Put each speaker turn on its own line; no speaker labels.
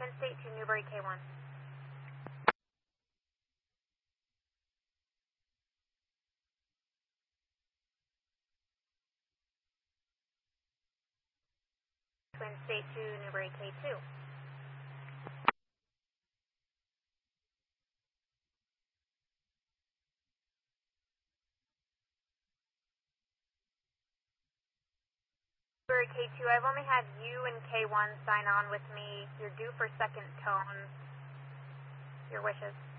Twin State to Newbury K1. Twin State to Newbury K2. Newbury K2, I've only had you and K1 sign on with me. You're due for second tone. Your wishes.